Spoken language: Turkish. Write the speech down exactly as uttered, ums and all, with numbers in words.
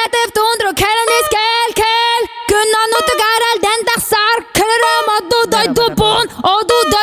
efter hundra kalornes skal kal. Gunnar nu du gar al den der sar. Kalder om og du døy du bon. Og du døy